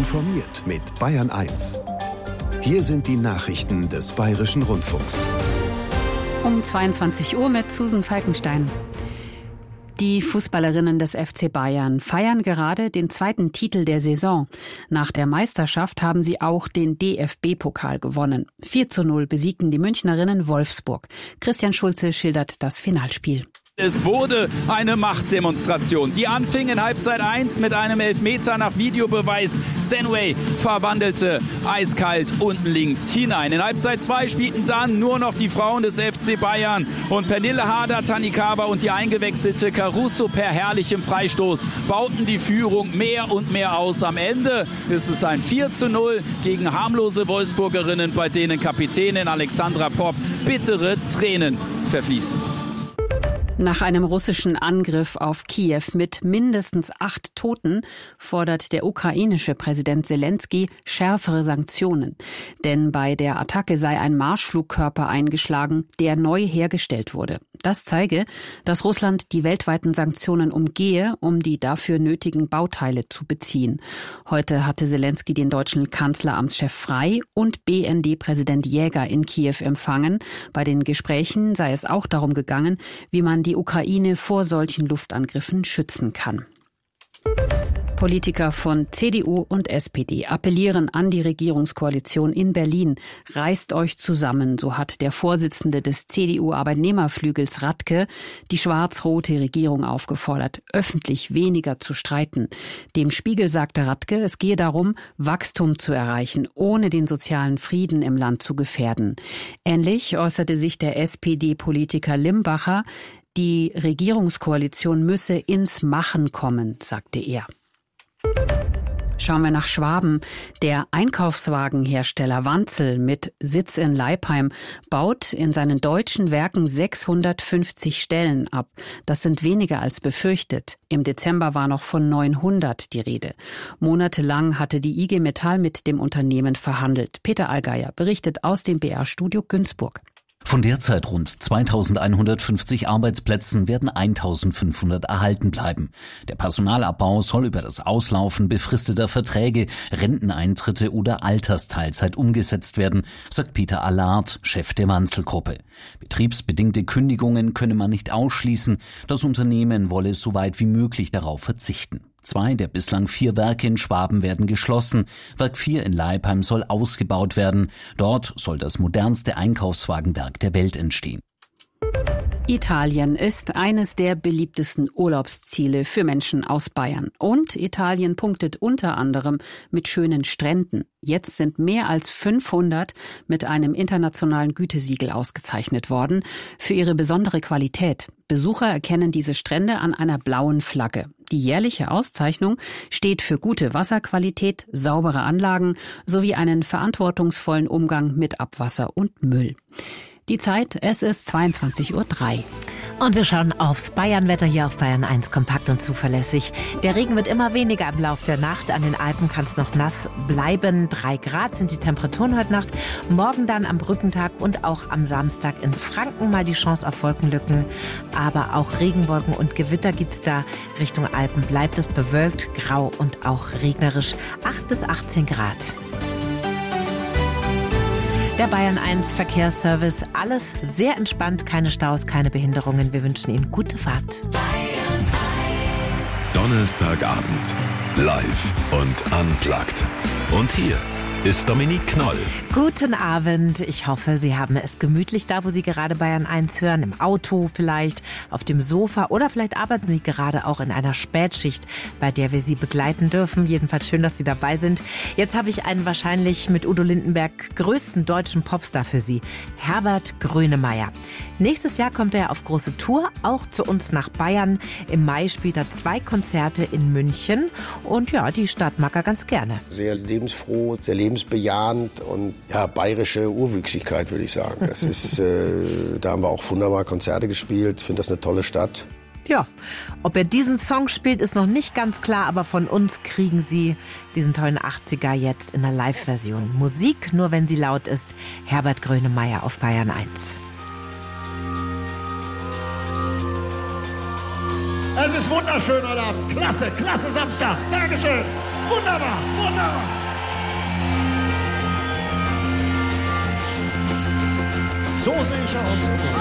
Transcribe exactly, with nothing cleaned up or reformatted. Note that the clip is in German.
informiert mit Bayern eins. Hier sind die Nachrichten des Bayerischen Rundfunks. Um zweiundzwanzig Uhr mit Susan Falkenstein. Die Fußballerinnen des F C Bayern feiern gerade den zweiten Titel der Saison. Nach der Meisterschaft haben sie auch den D F B-Pokal gewonnen. vier zu null besiegten die Münchnerinnen Wolfsburg. Christian Schulze schildert das Finalspiel. Es wurde eine Machtdemonstration. Die anfing in Halbzeit eins mit einem Elfmeter nach Videobeweis. Stanway verwandelte eiskalt unten links hinein. In Halbzeit zwei spielten dann nur noch die Frauen des F C Bayern. Und Pernille Harder, Tanikawa und die eingewechselte Caruso per herrlichem Freistoß bauten die Führung mehr und mehr aus. Am Ende ist es ein vier zu null gegen harmlose Wolfsburgerinnen, bei denen Kapitänin Alexandra Popp bittere Tränen verfließen. Nach einem russischen Angriff auf Kiew mit mindestens acht Toten fordert der ukrainische Präsident Selenskyj schärfere Sanktionen. Denn bei der Attacke sei ein Marschflugkörper eingeschlagen, der neu hergestellt wurde. Das zeige, dass Russland die weltweiten Sanktionen umgehe, um die dafür nötigen Bauteile zu beziehen. Heute hatte Selenskyj den deutschen Kanzleramtschef Frey und B N D-Präsident Jäger in Kiew empfangen. Bei den Gesprächen sei es auch darum gegangen, wie man die die Ukraine vor solchen Luftangriffen schützen kann. Politiker von C D U und S P D appellieren an die Regierungskoalition in Berlin. Reißt euch zusammen, so hat der Vorsitzende des C D U-Arbeitnehmerflügels Radke die schwarz-rote Regierung aufgefordert, öffentlich weniger zu streiten. Dem Spiegel sagte Radke, es gehe darum, Wachstum zu erreichen, ohne den sozialen Frieden im Land zu gefährden. Ähnlich äußerte sich der S P D-Politiker Limbacher, die Regierungskoalition müsse ins Machen kommen, sagte er. Schauen wir nach Schwaben. Der Einkaufswagenhersteller Wanzel mit Sitz in Leipheim baut in seinen deutschen Werken sechshundertfünfzig Stellen ab. Das sind weniger als befürchtet. Im Dezember war noch von neunhundert die Rede. Monatelang hatte die I G Metall mit dem Unternehmen verhandelt. Peter Allgeier berichtet aus dem B R-Studio Günzburg. Von derzeit rund zweitausendeinhundertfünfzig Arbeitsplätzen werden eintausendfünfhundert erhalten bleiben. Der Personalabbau soll über das Auslaufen befristeter Verträge, Renteneintritte oder Altersteilzeit umgesetzt werden, sagt Peter Allard, Chef der Wanzel-Gruppe. Betriebsbedingte Kündigungen könne man nicht ausschließen. Das Unternehmen wolle so weit wie möglich darauf verzichten. Zwei der bislang vier Werke in Schwaben werden geschlossen. Werk vier in Leipheim soll ausgebaut werden. Dort soll das modernste Einkaufswagenwerk der Welt entstehen. Italien ist eines der beliebtesten Urlaubsziele für Menschen aus Bayern. Und Italien punktet unter anderem mit schönen Stränden. Jetzt sind mehr als fünfhundert mit einem internationalen Gütesiegel ausgezeichnet worden für ihre besondere Qualität. Besucher erkennen diese Strände an einer blauen Flagge. Die jährliche Auszeichnung steht für gute Wasserqualität, saubere Anlagen sowie einen verantwortungsvollen Umgang mit Abwasser und Müll. Die Zeit, es ist zweiundzwanzig Uhr drei. Und wir schauen aufs Bayernwetter hier auf Bayern eins, kompakt und zuverlässig. Der Regen wird immer weniger im Lauf der Nacht. An den Alpen kann es noch nass bleiben. Drei Grad sind die Temperaturen heute Nacht. Morgen dann am Brückentag und auch am Samstag in Franken mal die Chance auf Wolkenlücken. Aber auch Regenwolken und Gewitter gibt's da. Richtung Alpen bleibt es bewölkt, grau und auch regnerisch. acht bis achtzehn Grad. Der Bayern eins Verkehrsservice, alles sehr entspannt, keine Staus, keine Behinderungen. Wir wünschen Ihnen gute Fahrt. Bayern eins. Donnerstagabend, live und unplugged. Und hier ist Dominique Knoll. Guten Abend. Ich hoffe, Sie haben es gemütlich da, wo Sie gerade Bayern eins hören. Im Auto vielleicht, auf dem Sofa oder vielleicht arbeiten Sie gerade auch in einer Spätschicht, bei der wir Sie begleiten dürfen. Jedenfalls schön, dass Sie dabei sind. Jetzt habe ich einen wahrscheinlich mit Udo Lindenberg größten deutschen Popstar für Sie, Herbert Grönemeyer. Nächstes Jahr kommt er auf große Tour, auch zu uns nach Bayern. Im Mai spielt er zwei Konzerte in München. Und ja, die Stadt mag er ganz gerne. Sehr lebensfroh, sehr lebensbejahend und ja, bayerische Urwüchsigkeit, würde ich sagen. Das ist, äh, da haben wir auch wunderbar Konzerte gespielt. Ich finde das eine tolle Stadt. Ja, ob er diesen Song spielt, ist noch nicht ganz klar, aber von uns kriegen Sie diesen tollen achtziger jetzt in der Live-Version. Musik, nur wenn sie laut ist. Herbert Grönemeyer auf Bayern eins. Es ist wunderschön heute Abend. Klasse, klasse Samstag. Dankeschön. Wunderbar, wunderbar. So sehe ich aus.